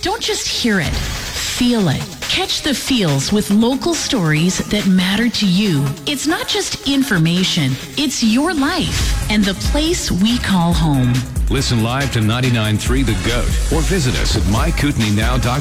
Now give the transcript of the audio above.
Don't just hear it, feel it. Catch the feels with local stories that matter to you. It's not just information, it's your life and the place we call home. Listen live to 99.3 The Goat or visit us at mykootenaynow.com.